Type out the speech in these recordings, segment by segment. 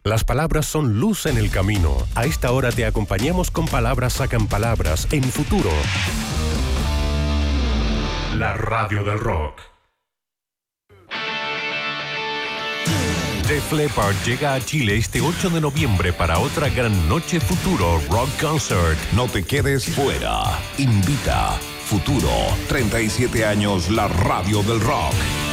Las palabras son luz en el camino. A esta hora te acompañamos con Palabras Sacan Palabras en Futuro. La radio del rock. Def Leppard llega a Chile este 8 de noviembre para otra gran noche Futuro Rock Concert. No te quedes fuera. Invita Futuro. 37 años la radio del rock.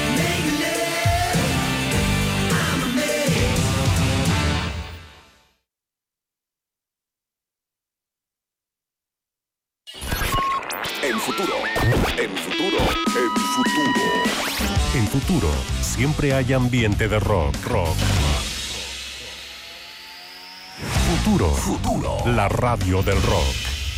En Futuro. En Futuro. En Futuro. En Futuro, siempre hay ambiente de rock. Futuro. La radio del rock.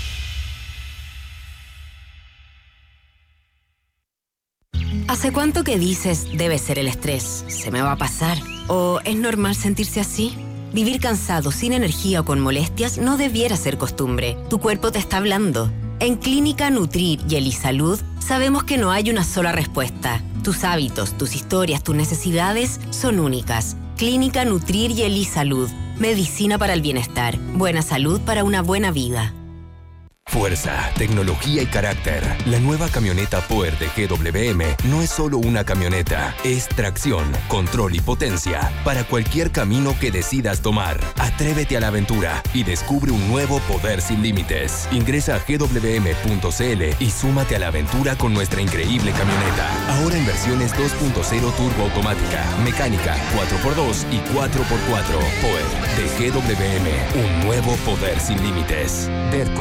¿Hace cuánto que dices, debe ser el estrés, se me va a pasar? ¿O es normal sentirse así? Vivir cansado, sin energía o con molestias no debiera ser costumbre. Tu cuerpo te está hablando. En Clínica Nutrir y Elisalud sabemos que no hay una sola respuesta. Tus hábitos, tus historias, tus necesidades son únicas. Clínica Nutrir y Elisalud. Medicina para el bienestar. Buena salud para una buena vida. Fuerza, tecnología y carácter. La nueva camioneta Power de GWM no es solo una camioneta, es tracción, control y potencia para cualquier camino que decidas tomar. Atrévete a la aventura y descubre un nuevo poder sin límites. Ingresa a gwm.cl y súmate a la aventura con nuestra increíble camioneta. Ahora en versiones 2.0 turbo automática, mecánica, 4x2 y 4x4. Power de GWM, un nuevo poder sin límites. Derco.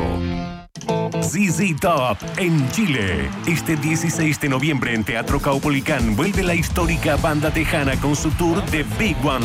ZZ Top en Chile. Este 16 de noviembre en Teatro Caupolicán vuelve la histórica banda tejana con su tour The Big One.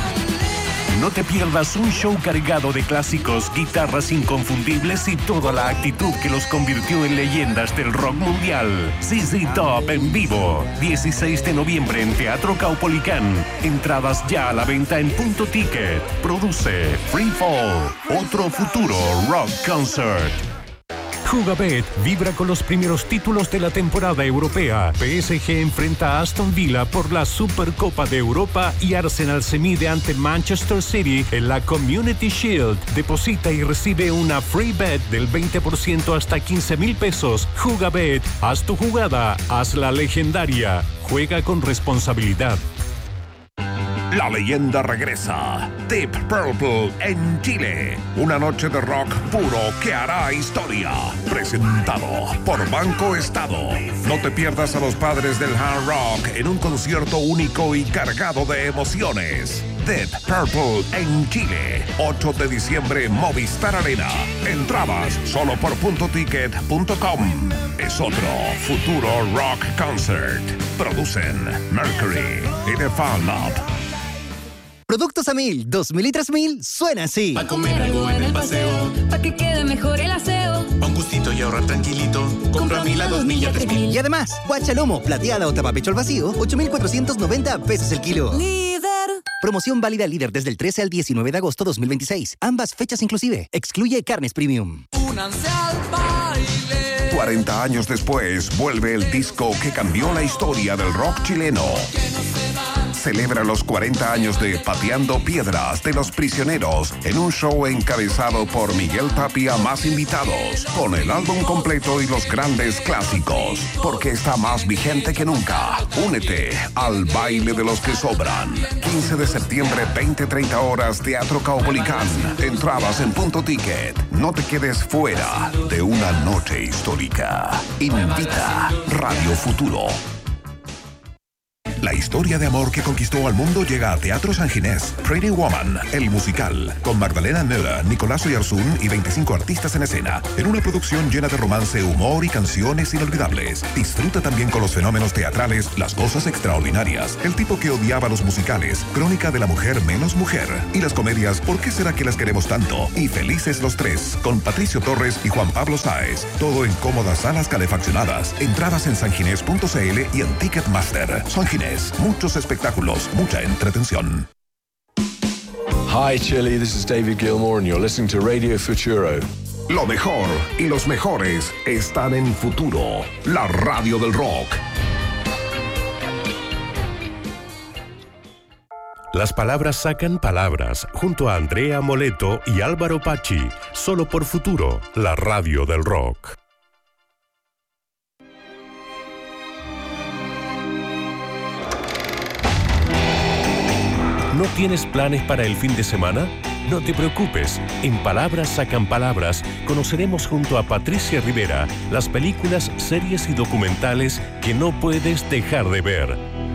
No te pierdas un show cargado de clásicos, guitarras inconfundibles y toda la actitud que los convirtió en leyendas del rock mundial. ZZ Top en vivo. 16 de noviembre en Teatro Caupolicán. Entradas ya a la venta en Punto Ticket. Produce Free Fall. Otro Futuro Rock Concert. Jugabet vibra con los primeros títulos de la temporada europea. PSG enfrenta a Aston Villa por la Supercopa de Europa y Arsenal se mide ante Manchester City en la Community Shield. Deposita y recibe una free bet del 20% hasta 15,000 pesos. Jugabet, haz tu jugada, hazla legendaria. Juega con responsabilidad. La leyenda regresa. Deep Purple en Chile. Una noche de rock puro que hará historia. Presentado por Banco Estado. No te pierdas a los padres del hard rock en un concierto único y cargado de emociones. Deep Purple en Chile. 8 de diciembre, Movistar Arena. Entradas solo por puntoticket.com. Es otro Futuro Rock Concert. Producen Mercury y The Fan Lab. Productos a 1000, 2000 y 3000 suena así. Pa' comer algo en el paseo, pa' que quede mejor el aseo. Pa' un gustito y ahorrar tranquilito. Compra 1000 a 2000 y a 3000. Y además, guachalomo, plateada o tapapecho al vacío, 8,490 pesos el kilo. Líder. Promoción válida líder desde el 13 al 19 de agosto 2026. Ambas fechas inclusive. Excluye carnes premium. Únanse al baile. 40 años después, vuelve el disco que cambió la historia del rock chileno. Celebra los 40 años de Pateando Piedras de Los Prisioneros en un show encabezado por Miguel Tapia más invitados, con el álbum completo y los grandes clásicos, porque está más vigente que nunca. Únete al baile de los que sobran. 15 de septiembre, 20-30 horas, Teatro Caupolicán. Entradas en Punto Ticket. No te quedes fuera de una noche histórica. Invita Radio Futuro. La historia de amor que conquistó al mundo llega a Teatro San Ginés. Pretty Woman, el musical, con Magdalena Müller, Nicolás Oyarzún y 25 artistas en escena, en una producción llena de romance, humor y canciones inolvidables. Disfruta también con los fenómenos teatrales, las cosas extraordinarias, el tipo que odiaba los musicales, Crónica de la mujer menos mujer, y las comedias ¿Por qué será que las queremos tanto? Y Felices los tres, con Patricio Torres y Juan Pablo Sáez. Todo en cómodas salas calefaccionadas. Entradas en sanginés.cl y en Ticketmaster. San Ginés. Muchos espectáculos, mucha entretención. Hi Chile, this is David Gilmour and you're listening to Radio Futuro. Lo mejor y los mejores están en Futuro, la radio del rock. Las palabras sacan palabras, junto a Andrea Moleto y Álvaro Pachi, solo por Futuro, la radio del rock. ¿No tienes planes para el fin de semana? No te preocupes, en Palabras Sacan Palabras conoceremos junto a Patricia Rivera las películas, series y documentales que no puedes dejar de ver.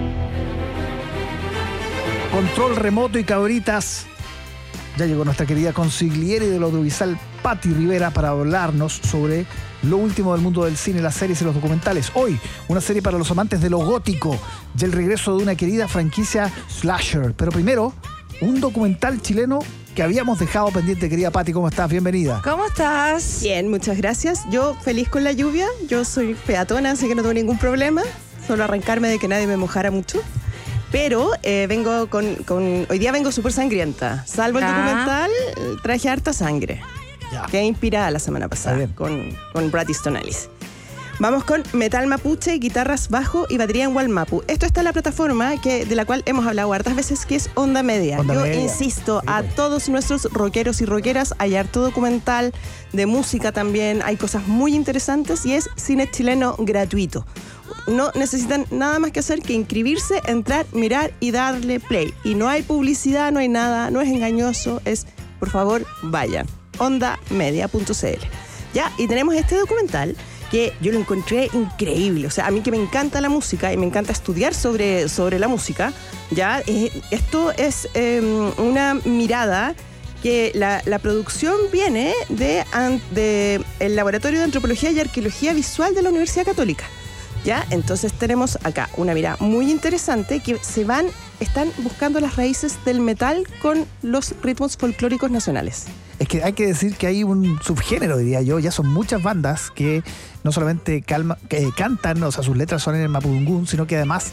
Control remoto y cabritas. Ya llegó nuestra querida consigliere del audiovisual Patti Rivera para hablarnos sobre lo último del mundo del cine, las series y los documentales. Hoy, una serie para los amantes de lo gótico y el regreso de una querida franquicia slasher. Pero primero, un documental chileno que habíamos dejado pendiente. Querida Patti, ¿cómo estás? Bienvenida. ¿Cómo estás? Bien, muchas gracias. Yo feliz con la lluvia. Yo soy peatona, así que no tengo ningún problema. Solo arrancarme de que nadie me mojara mucho. Pero vengo hoy día vengo súper sangrienta. Salvo el documental, traje harta sangre. Quedé inspirada la semana pasada con Brad Easton Ellis. Vamos con Metal Mapuche, guitarras, bajo y batería en Walmapu. Esto está en la plataforma de la cual hemos hablado hartas veces, que es Onda Media. Yo insisto a todos nuestros rockeros y rockeras, hay harto documental de música también, hay cosas muy interesantes y es cine chileno gratuito. No necesitan nada más que hacer que inscribirse, entrar, mirar y darle play. Y no hay publicidad, no hay nada, no es engañoso, es, por favor, vayan. Ondamedia.cl. Ya, y tenemos este documental que yo lo encontré increíble. O sea, a mí que me encanta la música y me encanta estudiar sobre la música, ya, esto es una mirada que la producción viene de el Laboratorio de Antropología y Arqueología Visual de la Universidad Católica. ¿Ya? Entonces tenemos acá una mirada muy interesante que están buscando las raíces del metal con los ritmos folclóricos nacionales. Es que hay que decir que hay un subgénero, diría yo, ya son muchas bandas que no solamente cantan, o sea, sus letras son en el mapudungún, sino que además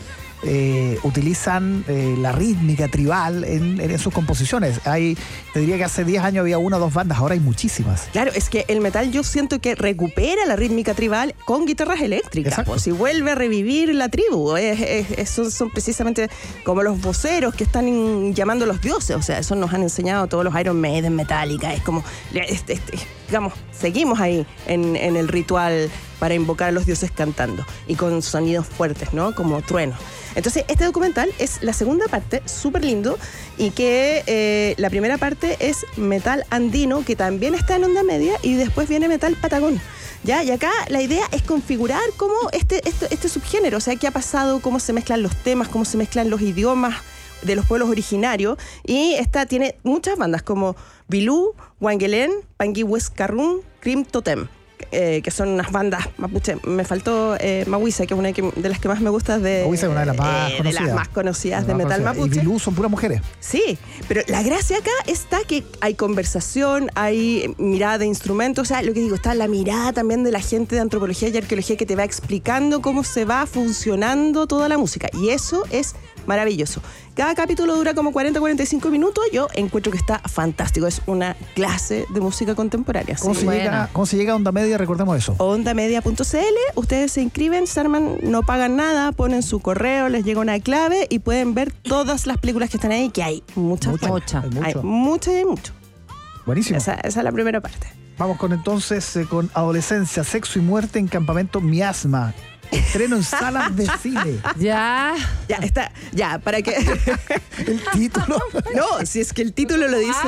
utilizan la rítmica tribal en sus composiciones. Te diría que hace 10 años había 1 o 2 bandas, ahora hay muchísimas. Claro, es que el metal yo siento que recupera la rítmica tribal con guitarras eléctricas, pues, y vuelve a revivir la tribu. Son precisamente como los voceros que están llamando a los dioses, o sea, eso nos han enseñado todos los Iron Maiden, Metallica, es como, digamos, seguimos ahí en el ritual para invocar a los dioses cantando y con sonidos fuertes, ¿no? Como truenos. Entonces, este documental es la segunda parte, súper lindo, y que la primera parte es metal andino, que también está en Onda Media, y después viene metal patagón. ¿Ya? Y acá la idea es configurar cómo este subgénero, o sea, qué ha pasado, cómo se mezclan los temas, cómo se mezclan los idiomas de los pueblos originarios, y esta tiene muchas bandas como Bilú, Wangelén, Pangui Huescarrún, Crim Totem, que son unas bandas mapuche. Me faltó Mahuisa, que es una de las que más me gusta. Mahuisa es una de las más conocidas. De las más conocidas de metal mapuche. Y Bilú son puras mujeres. Sí, pero la gracia acá está que hay conversación, hay mirada de instrumentos, o sea, lo que digo, está la mirada también de la gente de antropología y arqueología que te va explicando cómo se va funcionando toda la música. Y eso es maravilloso. Cada capítulo dura como 40-45 minutos. Yo encuentro que está fantástico. Es una clase de música contemporánea. ¿Cómo se llega a Onda Media? Recordemos eso. Ondamedia.cl. Ustedes se inscriben, se arman, no pagan nada, ponen su correo, les llega una clave y pueden ver todas las películas que están ahí, que hay muchas. Hay muchas y hay mucho. Buenísimo. Esa es la primera parte. Vamos con Adolescencia, Sexo y Muerte en Campamento Miasma. Estreno en salas de cine. Ya está. Ya, para que el título. No, si es que el título lo dice.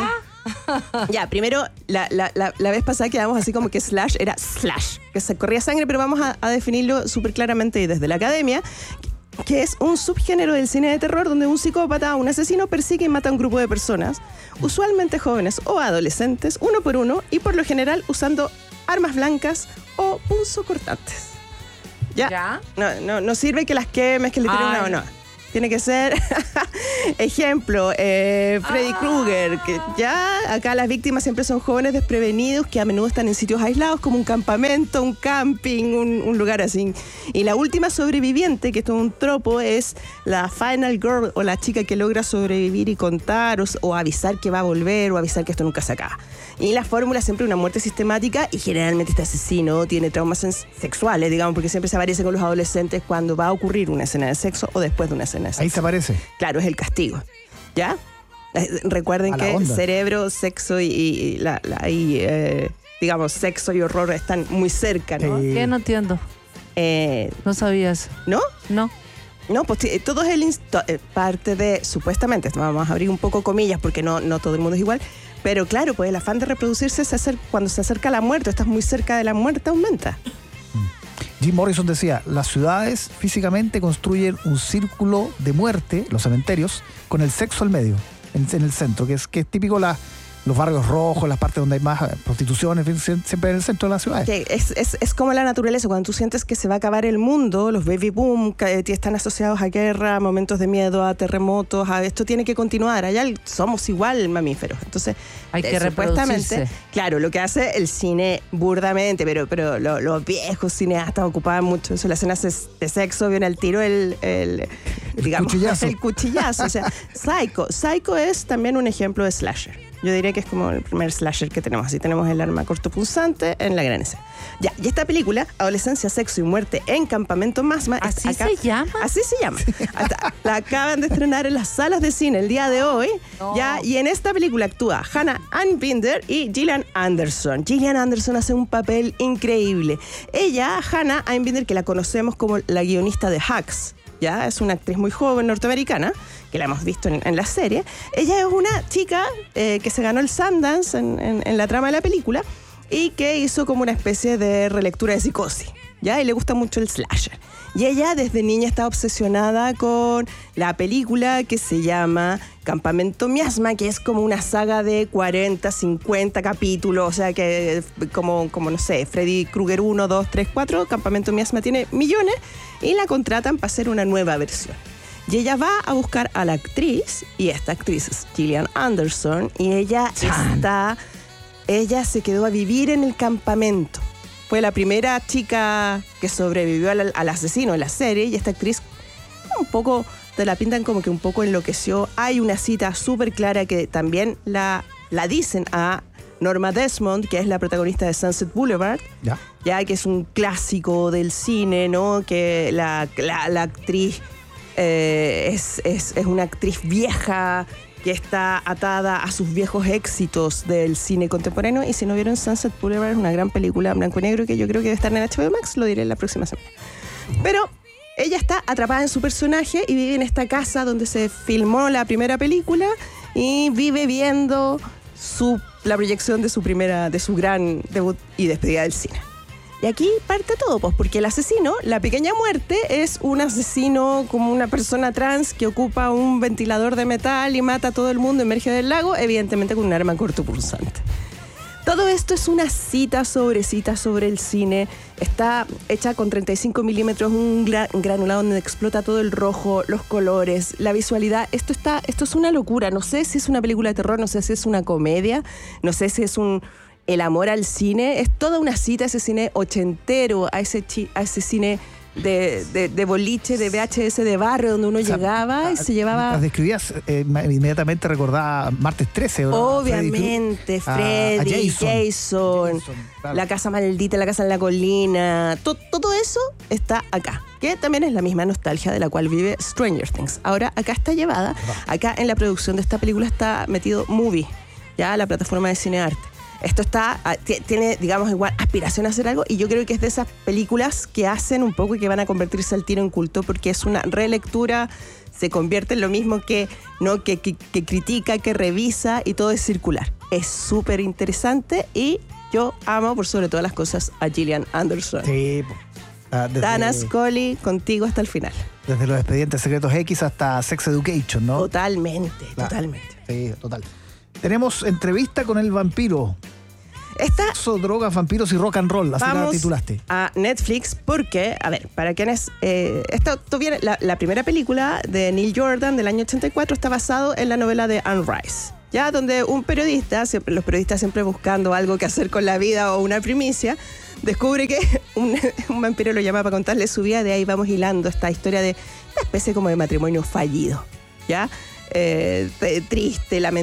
Ya, primero, la vez pasada quedamos así como que slash era slash, que se corría sangre, pero vamos a definirlo súper claramente desde la academia, que es un subgénero del cine de terror donde un psicópata, un asesino, persigue y mata a un grupo de personas, usualmente jóvenes o adolescentes, uno por uno, y por lo general usando armas blancas o punzocortantes. Ya. No sirve que las quemes, que le tiren una o no. Tiene que ser, ejemplo, Freddy Krueger, que ya acá las víctimas siempre son jóvenes desprevenidos que a menudo están en sitios aislados como un campamento, un camping, un lugar así. Y la última sobreviviente, que esto es un tropo, es la final girl o la chica que logra sobrevivir y contar o avisar que va a volver o avisar que esto nunca se acaba. Y la fórmula es siempre una muerte sistemática y generalmente este asesino tiene traumas sexuales, digamos, porque siempre se aparece con los adolescentes cuando va a ocurrir una escena de sexo o después de una escena de sexo. Ahí se aparece. Claro, es el castigo. ¿Ya? Recuerden que cerebro, sexo digamos, sexo y horror están muy cerca, ¿no? ¿Qué? No entiendo. No sabías. ¿No? No. No, pues todo es parte de, supuestamente, vamos a abrir un poco comillas porque no todo el mundo es igual, pero claro, pues el afán de reproducirse cuando se acerca la muerte, estás muy cerca de la muerte, aumenta. Jim Morrison decía, las ciudades físicamente construyen un círculo de muerte, los cementerios, con el sexo al medio, en el centro, que es típico los barrios rojos, las partes donde hay más prostitución, en fin, siempre en el centro de la ciudad. Es como la naturaleza, cuando tú sientes que se va a acabar el mundo, los baby boom que están asociados a guerra, a momentos de miedo, a terremotos, esto tiene que continuar. Allá somos igual mamíferos. Entonces, hay que supuestamente, claro, lo que hace el cine burdamente, pero los viejos cineastas ocupaban mucho eso, las escenas de sexo, viene al tiro el cuchillazo. O sea, Psycho es también un ejemplo de slasher. Yo diría que es como el primer slasher que tenemos. Así tenemos el arma cortopunzante en la gran escena. Ya, y esta película, Adolescencia, Sexo y Muerte en Campamento Masma... ¿Así se llama? Así se llama. La acaban de estrenar en las salas de cine el día de hoy. No. Ya, y en esta película actúa Hannah Einbinder y Gillian Anderson. Gillian Anderson hace un papel increíble. Ella, Hannah Einbinder, que la conocemos como la guionista de Hacks, ya es una actriz muy joven norteamericana, que la hemos visto en la serie. Ella es una chica que se ganó el Sundance en la trama de la película y que hizo como una especie de relectura de Psicosis, ¿ya? Y le gusta mucho el slasher. Y ella desde niña está obsesionada con la película que se llama Campamento Miasma, que es como una saga de 40, 50 capítulos, o sea que como no sé, Freddy Krueger 1, 2, 3, 4, Campamento Miasma tiene millones y la contratan para hacer una nueva versión. Y ella va a buscar a la actriz, y esta actriz es Gillian Anderson, y ella se quedó a vivir en el campamento. Fue la primera chica que sobrevivió al asesino en la serie, y esta actriz un poco, te la pintan como que un poco enloqueció. Hay una cita súper clara que también la dicen a Norma Desmond, que es la protagonista de Sunset Boulevard, ya que es un clásico del cine, ¿no? Que la actriz es una actriz vieja que está atada a sus viejos éxitos del cine contemporáneo. Y si no vieron Sunset Boulevard, es una gran película en blanco y negro que yo creo que debe estar en HBO Max, lo diré la próxima semana. Pero ella está atrapada en su personaje y vive en esta casa donde se filmó la primera película y vive viendo la proyección de su gran debut y despedida del cine. Y aquí parte todo, pues, porque el asesino, la pequeña muerte, es un asesino como una persona trans que ocupa un ventilador de metal y mata a todo el mundo, emerge del lago, evidentemente con un arma cortopunzante. Todo esto es una cita sobre el cine. Está hecha con 35 milímetros, un granulado donde explota todo el rojo, los colores, la visualidad. Esto es una locura. No sé si es una película de terror, no sé si es una comedia, no sé si es el amor al cine. Es toda una cita a ese cine ochentero, a ese cine de boliche, de VHS de barrio, donde uno llegaba y se llevaba... Las describías, inmediatamente recordaba Martes 13, ¿no? Obviamente, Freddy, Jason, claro. La casa maldita, la casa en la colina, todo eso está acá, que también es la misma nostalgia de la cual vive Stranger Things. Ahora, acá está llevada, acá en la producción de esta película está metido Movie, ya la plataforma de cinearte. Esto tiene, digamos, igual aspiración a hacer algo, y yo creo que es de esas películas que hacen un poco y que van a convertirse al tiro en culto, porque es una relectura, se convierte en lo mismo que critica, que revisa, y todo es circular. Es súper interesante y yo amo por sobre todas las cosas a Gillian Anderson. Sí. Dana Scully, contigo hasta el final. Desde Los Expedientes Secretos X hasta Sex Education, ¿no? Totalmente. Sí, total. Tenemos entrevista con el vampiro. Sexo, drogas, vampiros y rock and roll, así la titulaste. A Netflix porque, a ver, para quienes... esto viene, la primera película de Neil Jordan del año 84 está basado en la novela de Anne Rice, ya donde un periodista, los periodistas siempre buscando algo que hacer con la vida o una primicia, descubre que un vampiro lo llama para contarle su vida. De ahí vamos hilando esta historia de una especie como de matrimonio fallido, ¿ya? Triste, lamentable.